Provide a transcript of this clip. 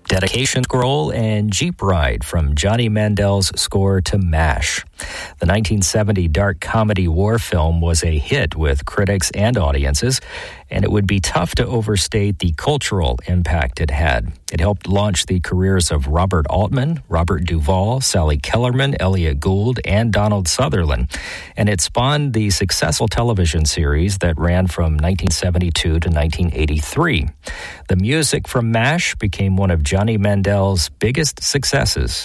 Dedication Scroll and Jeep Ride from Johnny Mandel's score to MASH. The 1970 dark comedy war film was a hit with critics and audiences, and it would be tough to overstate the cultural impact it had. It helped launch the careers of Robert Altman, Robert Duvall, Sally Kellerman, Elliot Gould, and Donald Sutherland, and it spawned the successful television series that ran from 1972 to 1983. The music from MASH became one of Johnny Mandel's biggest successes.